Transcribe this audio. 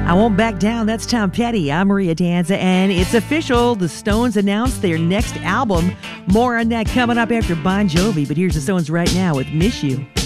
I Won't Back Down. That's Tom Petty. I'm Maria Danza, and it's official. The Stones announced their next album. More on that coming up after Bon Jovi, but here's the Stones right now with Miss You.